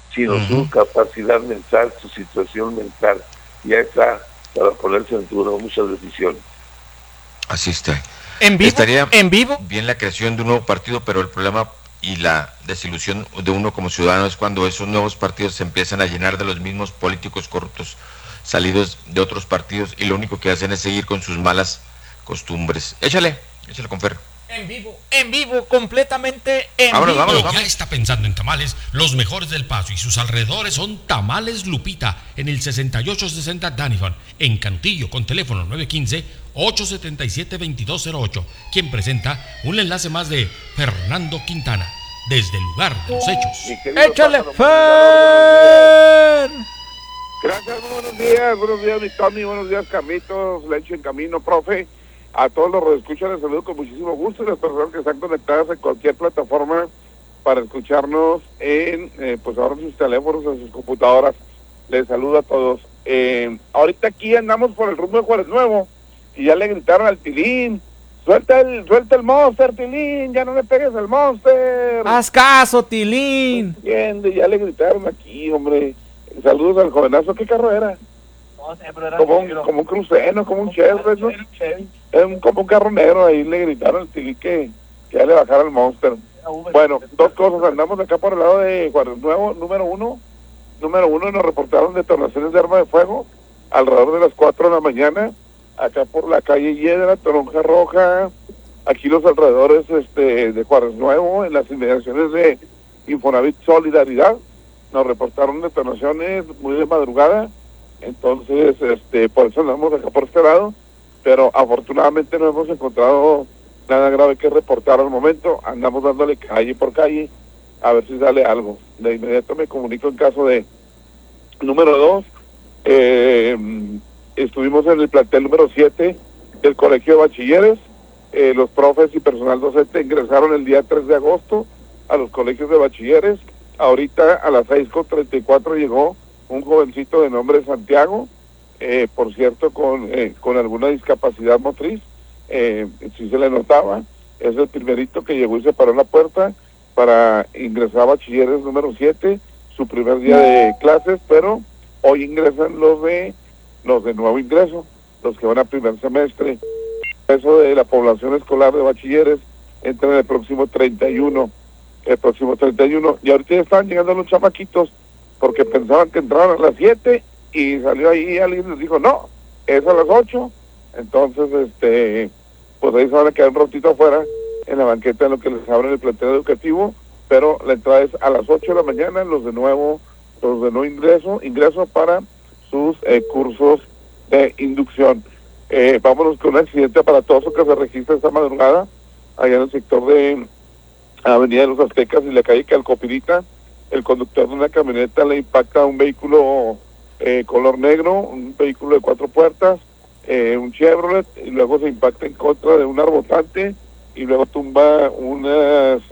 sino su capacidad mental, su situación mental. Ya está para ponerse ante muchas decisiones. Así está. ¿En vivo? Estaría ¿En vivo? bien la creación de un nuevo partido, pero el problema y la desilusión de uno como ciudadano es cuando esos nuevos partidos se empiezan a llenar de los mismos políticos corruptos salidos de otros partidos y lo único que hacen es seguir con sus malas costumbres. Échale Confer. En vivo, completamente en vivo. Vámonos. Ya está pensando en tamales, los mejores del Paso y sus alrededores son Tamales Lupita, en el 6860 Danifon, en Cantillo, con teléfono 915-877-2208, quien presenta un enlace más de Fernando Quintana, desde el lugar de los hechos. ¡Échale, Fer! Gracias, buenos días, mi Tony, buenos días, Carlitos, Leche en Camino, profe. A todos los radioescuchas les saludo con muchísimo gusto y las personas que están conectadas en cualquier plataforma para escucharnos en, pues ahora en sus teléfonos, en sus computadoras. Les saludo a todos. Ahorita aquí andamos por el rumbo de Juárez Nuevo y ya le gritaron al Tilín: suelta el Monster, Tilín, ya no le pegues al Monster. Haz caso, Tilín. Entiende, ya le gritaron aquí, hombre. Saludos al jovenazo. ¿Qué carro era? No sé, pero era como un cruceno, como un Chevrolet, ¿no? Como un carro negro. Ahí le gritaron al Tilín que ya le bajara el Monster. Bueno, dos cosas. Andamos acá por el lado de Juárez Nuevo. Número uno, nos reportaron detonaciones de arma de fuego alrededor de las 4 de la mañana, acá por la calle Hiedra, Toronja Roja, aquí los alrededores de Juárez Nuevo, en las inmediaciones de Infonavit Solidaridad. Nos reportaron detonaciones muy de madrugada, entonces por eso andamos acá por este lado, pero afortunadamente no hemos encontrado nada grave que reportar al momento. Andamos dándole calle por calle a ver si sale algo. De inmediato me comunico en caso de. Número 2, estuvimos en el plantel número 7 del Colegio de Bachilleres. Los profes y personal docente ingresaron el día 3 de agosto a los colegios de bachilleres. Ahorita a las 6:34 llegó un jovencito de nombre Santiago, por cierto, con alguna discapacidad motriz. Sí se le notaba. Es el primerito que llegó y se paró en la puerta para ingresar a bachilleres número 7, su primer día de clases, pero hoy ingresan los de nuevo ingreso, los que van a primer semestre. Eso de la población escolar de bachilleres entra en el próximo 31, y ahorita ya están llegando los chamaquitos porque pensaban que entraban a las 7 y salió ahí alguien les dijo no, es a las 8. Entonces pues ahí se van a quedar un ratito afuera en la banqueta en lo que les abren el plantel educativo, pero la entrada es a las 8 de la mañana, los de nuevo ingreso para sus cursos de inducción. Vámonos con un accidente aparatoso que se registra esta madrugada allá en el sector de Avenida de los Aztecas y la calle Calcopirita. El conductor de una camioneta le impacta a un vehículo color negro, un vehículo de 4 puertas, un Chevrolet, y luego se impacta en contra de un arbotante y luego tumba una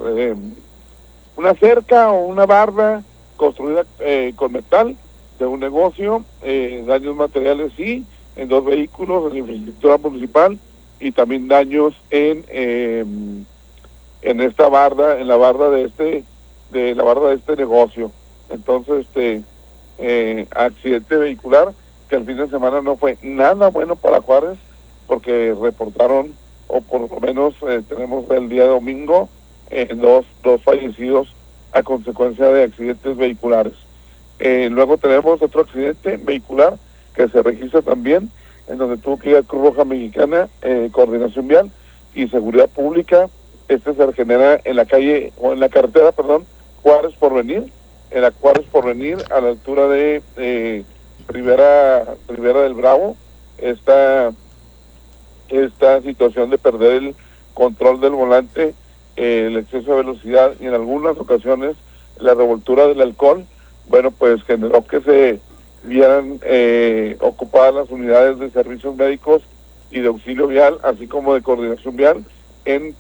cerca o una barda construida con metal de un negocio. Daños materiales sí, en 2 vehículos, en la infraestructura municipal, y también daños en esta barda, en la barda de este negocio. Entonces, accidente vehicular que el fin de semana no fue nada bueno para Juárez, porque reportaron, o por lo menos tenemos el día de domingo, dos fallecidos a consecuencia de accidentes vehiculares. Luego tenemos otro accidente vehicular que se registra también, en donde tuvo que ir a Cruz Roja Mexicana, Coordinación Vial y Seguridad Pública. Se genera en la calle, o en la carretera, Juárez Porvenir, a la altura de Rivera del Bravo. Esta situación de perder el control del volante, el exceso de velocidad y en algunas ocasiones la revoltura del alcohol, bueno, pues generó que se vieran ocupadas las unidades de servicios médicos y de auxilio vial, así como de coordinación vial, en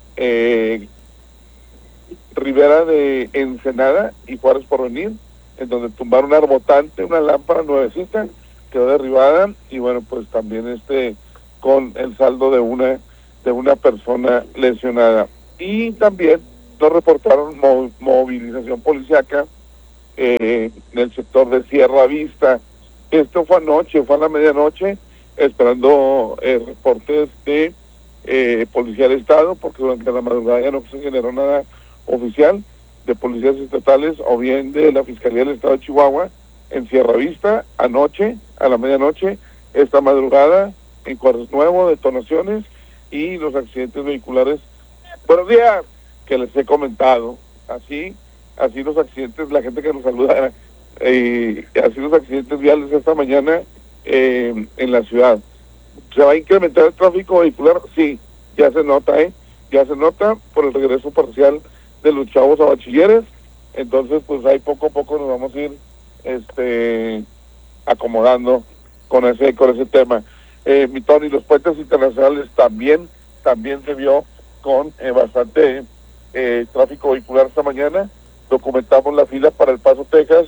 Rivera de Ensenada y Juárez Porvenir, en donde tumbaron un arbotante, una lámpara nuevecita, quedó derribada, y bueno, pues también con el saldo de una persona lesionada. Y también nos reportaron movilización policiaca en el sector de Sierra Vista. Esto fue anoche, fue a la medianoche, esperando reportes de Policía del Estado, porque durante la madrugada ya no se generó nada oficial de policías estatales o bien de la Fiscalía del Estado de Chihuahua en Sierra Vista, anoche, a la medianoche, esta madrugada, en Cuadros Nuevo, detonaciones y los accidentes vehiculares. Buenos días, que les he comentado, así los accidentes, la gente que nos saluda, así los accidentes viales esta mañana en la ciudad. ¿Se va a incrementar el tráfico vehicular? Sí, ya se nota, ya se nota por el regreso parcial de los chavos a bachilleres. Entonces pues ahí poco a poco nos vamos a ir acomodando con ese tema. Mi Tony, los puentes internacionales también se vio con bastante tráfico vehicular esta mañana. Documentamos la fila para El Paso, Texas,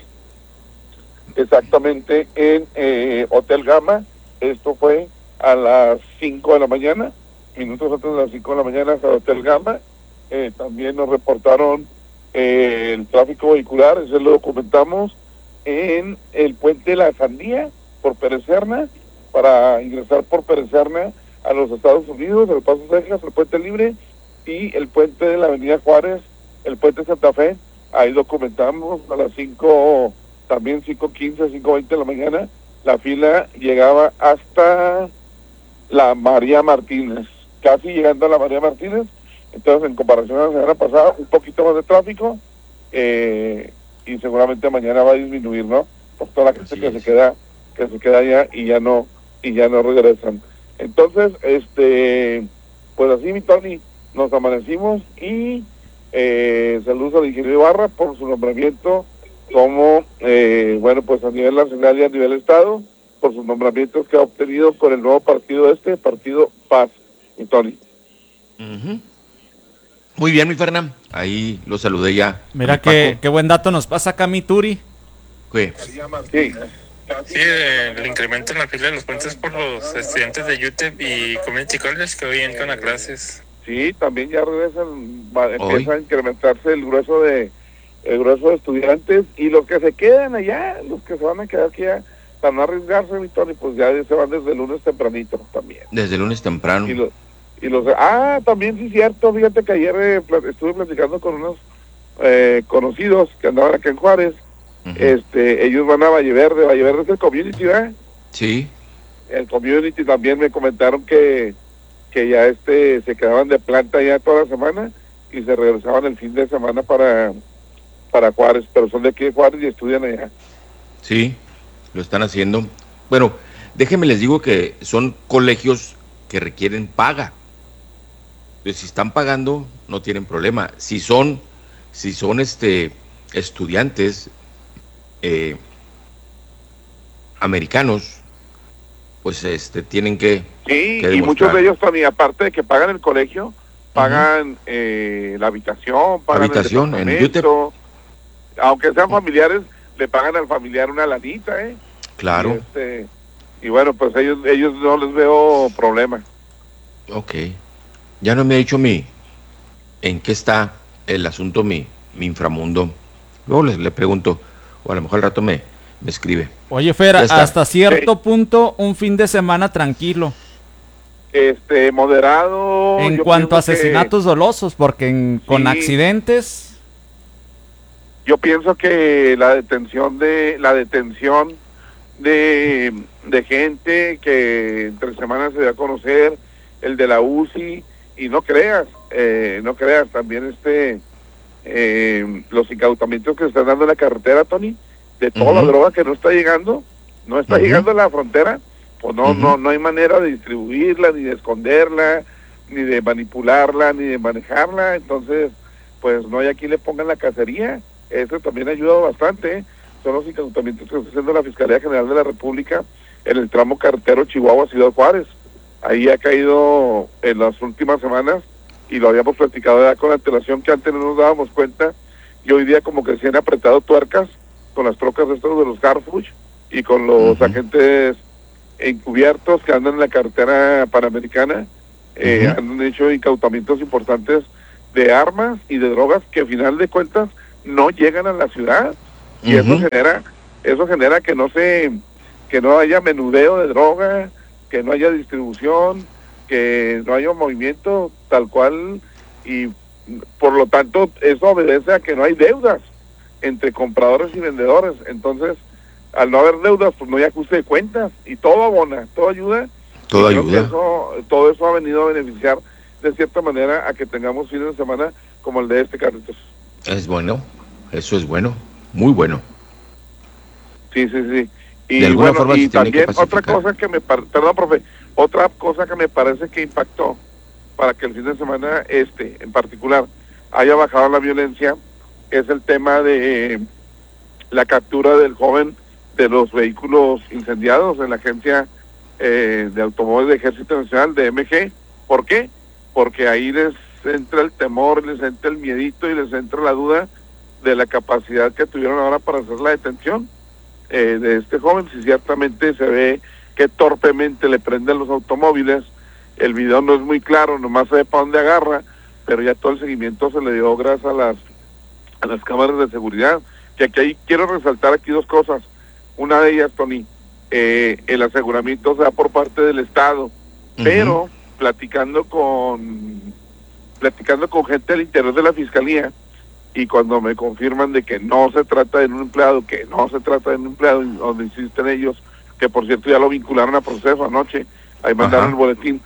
exactamente en Hotel Gama. Esto fue a las 5 de la mañana, minutos antes de las 5 de la mañana, hasta el Hotel Gama. También nos reportaron el tráfico vehicular, eso lo documentamos en el puente de la Sandía, por Pérez Serna, para ingresar por Pérez Serna a los Estados Unidos, El Paso, Texas, el puente libre, y el puente de la Avenida Juárez, el puente Santa Fe. Ahí documentamos a las 5, también 5:15, 5:20 de la mañana, la fila llegaba hasta la María Martínez, casi llegando a la María Martínez. Entonces, en comparación a la semana pasada, un poquito más de tráfico, y seguramente mañana va a disminuir, ¿no? Por toda la gente que se queda allá y ya no regresan. Entonces, pues así, mi Tony, nos amanecimos y saludos al ingeniero Ibarra por su nombramiento como, pues a nivel nacional y a nivel estado, por sus nombramientos que ha obtenido con el nuevo partido Partido Paz, mi Tony. Uh-huh. Muy bien, mi Fernán, ahí lo saludé ya. Mira qué buen dato nos pasa acá, mi Turi. ¿Qué? Sí, el incremento en la fila de los puentes por los estudiantes de UTEP y Community College que hoy entran a clases. Sí, también ya regresan, empieza a incrementarse el grueso de estudiantes, y los que se quedan allá, los que se van a quedar aquí ya, para no arriesgarse, mi Tony, pues ya se van desde el lunes tempranito también. Desde el lunes temprano. También sí es cierto, fíjate que ayer estuve platicando con unos conocidos que andaban acá en Juárez. Uh-huh. Ellos van a Valle Verde es el community, ¿verdad? Sí. El community también me comentaron que ya se quedaban de planta ya toda la semana y se regresaban el fin de semana para Juárez, pero son de aquí de Juárez y estudian allá. Sí, lo están haciendo. Bueno, déjenme les digo que son colegios que requieren paga. Pues si están pagando, no tienen problema. Si son estudiantes americanos, pues tienen que y muchos de ellos también, aparte de que pagan el colegio, pagan la habitación, pagan el departamento. Aunque sean familiares, le pagan al familiar una lanita, Claro. Y bueno, pues ellos no les veo problema. Ok. Ya no me ha dicho en qué está el asunto mi inframundo. Luego le pregunto, o a lo mejor al rato me escribe. Oye, Fer, hasta cierto punto, un fin de semana tranquilo. Moderado. En cuanto a asesinatos dolosos, porque con accidentes. Yo pienso que la detención de gente que entre semanas se dio a conocer, el de la UCI, y no creas, también los incautamientos que se están dando en la carretera, Tony, de toda la droga que no está llegando a la frontera, pues no hay manera de distribuirla, ni de esconderla, ni de manipularla, ni de manejarla. Entonces, pues no hay a quien le pongan la cacería. Eso también ha ayudado bastante, son los incautamientos que está haciendo la Fiscalía General de la República en el tramo carretero Chihuahua-Ciudad Juárez. Ahí ha caído en las últimas semanas, y lo habíamos platicado ya con antelación, que antes no nos dábamos cuenta, y hoy día como que se han apretado tuercas con las trocas estos de los Carfuch y con los agentes encubiertos que andan en la carretera panamericana. Han hecho incautamientos importantes de armas y de drogas que al final de cuentas no llegan a la ciudad, Y eso genera que no haya menudeo de droga, que no haya distribución, que no haya movimiento tal cual, y por lo tanto eso obedece a que no hay deudas entre compradores y vendedores. Entonces, al no haber deudas, pues no hay ajuste de cuentas, y todo abona, todo ayuda. Todo eso ha venido a beneficiar de cierta manera a que tengamos fines de semana como el de este, Carlitos. Es bueno, eso es bueno, muy bueno. Sí. Y de alguna forma y también otra cosa que me parece que impactó para que el fin de semana en particular haya bajado la violencia es el tema de la captura del joven de los vehículos incendiados en la agencia de automóviles de Ejército Nacional, de MG. ¿Por qué? Porque ahí les entra el temor, les entra el miedito y les entra la duda de la capacidad que tuvieron ahora para hacer la detención de este joven. Si ciertamente se ve que torpemente le prenden los automóviles, el video no es muy claro, nomás se ve para dónde agarra, pero ya todo el seguimiento se le dio gracias a las cámaras de seguridad. Que aquí ahí quiero resaltar aquí dos cosas. Una de ellas, Tony, el aseguramiento se da por parte del Estado, pero platicando con gente del interior de la Fiscalía, y cuando me confirman de que no se trata de un empleado, donde insisten ellos, que por cierto ya lo vincularon a proceso anoche, ahí mandaron el boletín,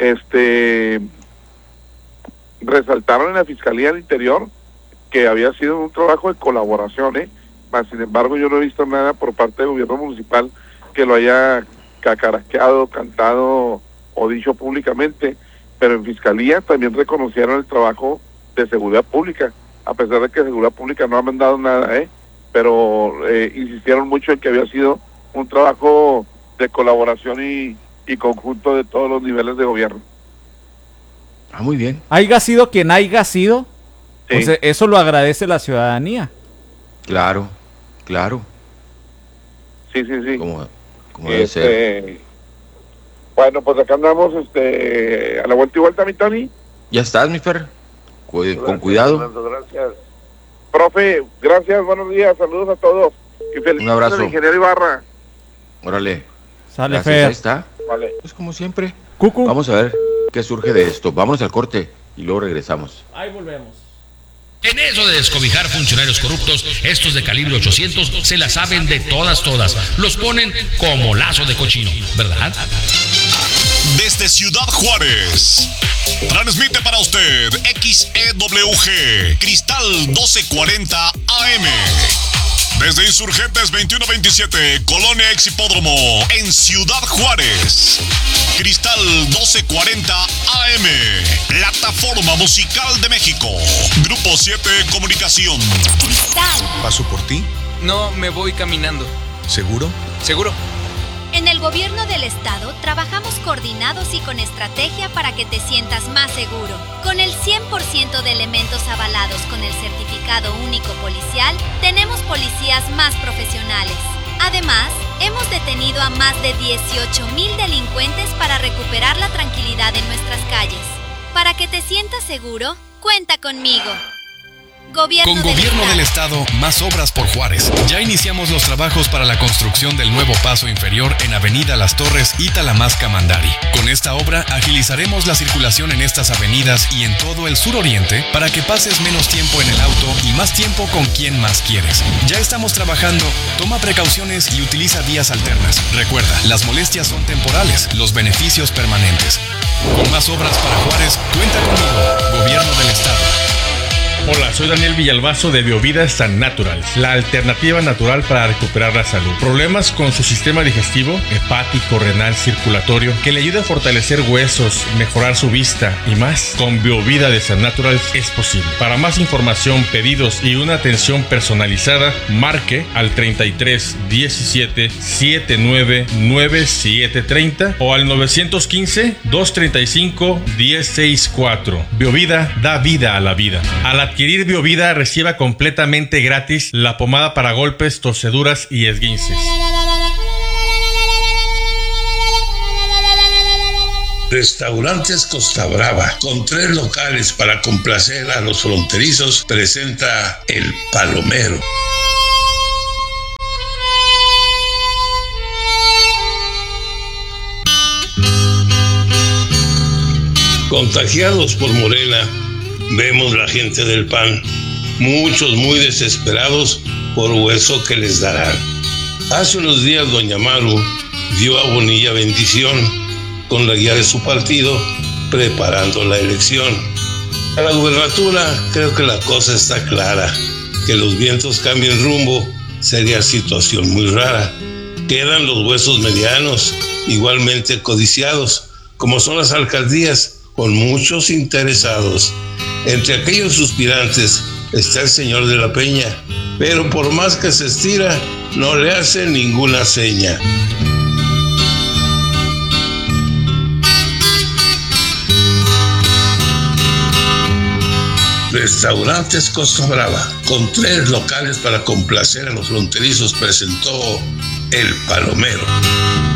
resaltaron en la Fiscalía del Interior que había sido un trabajo de colaboración, mas sin embargo yo no he visto nada por parte del gobierno municipal que lo haya cacaraqueado, cantado o dicho públicamente, pero en Fiscalía también reconocieron el trabajo de seguridad pública, a pesar de que seguridad pública no ha mandado nada, pero insistieron mucho en que había sido un trabajo de colaboración y conjunto de todos los niveles de gobierno. Muy bien. Haiga sido quien haiga sido, sí. Pues eso lo agradece la ciudadanía. Claro. Sí. Como debe ser. Bueno, pues acá andamos a la vuelta y vuelta, mi Tony. Ya estás, mi Fer. Con cuidado. Gracias. Profe, gracias, buenos días, saludos a todos. Y feliz un abrazo. Al ingeniero Ibarra. Órale. Sale, Fer. Ahí está. Vale. Pues como siempre. Cucu. Vamos a ver qué surge de esto. Vámonos al corte y luego regresamos. Ahí volvemos. En eso de descobijar funcionarios corruptos, estos de calibre 800 se la saben de todas. Los ponen como lazo de cochino, ¿verdad? Desde Ciudad Juárez, transmite para usted XEWG, Cristal 1240 AM. Desde Insurgentes 2127, Colonia Ex Hipódromo, en Ciudad Juárez. Cristal 1240 AM, Plataforma Musical de México. Grupo 7 Comunicación. Cristal. ¿Paso por ti? No, me voy caminando. ¿Seguro? ¿Seguro? En el gobierno del estado trabajamos coordinados y con estrategia para que te sientas más seguro. Con el 100% de elementos avalados con el certificado único policial, tenemos policías más profesionales. Además, hemos detenido a más de 18,000 delincuentes para recuperar la tranquilidad en nuestras calles. Para que te sientas seguro, cuenta conmigo. Con Gobierno del Estado, más obras por Juárez. Ya iniciamos los trabajos para la construcción del nuevo paso inferior en Avenida Las Torres y Talamasca-Mandari. Con esta obra agilizaremos la circulación en estas avenidas y en todo el suroriente para que pases menos tiempo en el auto y más tiempo con quien más quieres. Ya estamos trabajando, toma precauciones y utiliza vías alternas. Recuerda, las molestias son temporales, los beneficios permanentes. Con más obras para Juárez, cuenta conmigo, Gobierno del Estado. Hola, soy Daniel Villalbazo de Biovida San Natural, la alternativa natural para recuperar la salud. Problemas con su sistema digestivo, hepático, renal, circulatorio, que le ayude a fortalecer huesos, mejorar su vista y más. Con Biovida de San Natural es posible. Para más información, pedidos y una atención personalizada, marque al 33 17 79 97 30 o al 915 235 1064. Biovida da vida a la vida. Al adquirir Biovida, reciba completamente gratis la pomada para golpes, torceduras y esguinces. Restaurantes Costa Brava, con 3 locales para complacer a los fronterizos, presenta El Palomero. Contagiados por Morena, vemos la gente del PAN, muchos muy desesperados por hueso que les darán. Hace unos días doña Maru dio a Bonilla bendición con la guía de su partido preparando la elección. A la gubernatura creo que la cosa está clara, que los vientos cambien rumbo sería situación muy rara. Quedan los huesos medianos, igualmente codiciados, como son las alcaldías, con muchos interesados. Entre aquellos suspirantes está el señor de la Peña, pero por más que se estira, no le hace ninguna seña. Restaurantes Costa Brava, con 3 locales para complacer a los fronterizos, presentó El Palomero.